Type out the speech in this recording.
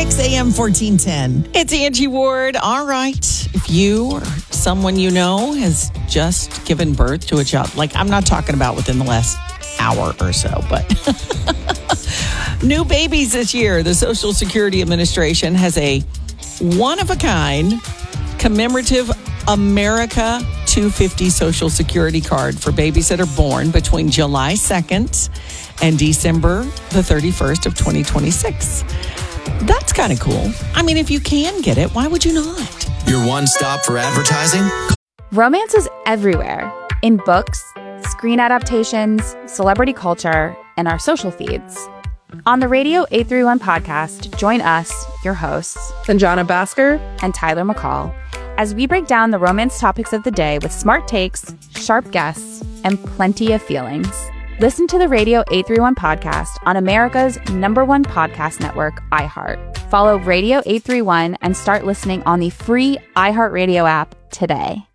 6 a.m. 1410. It's Angie Ward. All right. If you or someone you know has just given birth to a child, like I'm not talking about within the last hour or so, but new babies this year. The Social Security Administration has a one-of-a-kind commemorative America 250 Social Security card for babies that are born between July 2nd and December the 31st of 2026. That's kind of cool. I mean, if you can get it, why would you not? Your one stop for advertising? Romance is everywhere. In books, screen adaptations, celebrity culture, and our social feeds. On the Radio 831 podcast, join us, your hosts, Sanjana Bhaskar and Tyler McCall, as we break down the romance topics of the day with smart takes, sharp guests, and plenty of feelings. Listen to the Radio 831 podcast on America's #1 podcast network, iHeart. Follow Radio 831 and start listening on the free iHeartRadio app today.